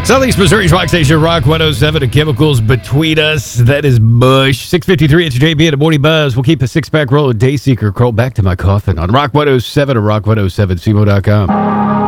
Southeast Missouri's rock station, Rock 107, and chemicals between us. That is Bush. 6:53, it's JB and a Morning Buzz. We'll keep a six-pack roll of Dayseeker. Crawl back to my coffin on Rock 107 or Rock107, CMO.com.